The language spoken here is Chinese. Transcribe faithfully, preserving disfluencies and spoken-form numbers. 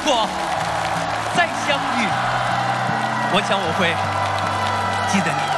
果再相遇，我想我会记得你。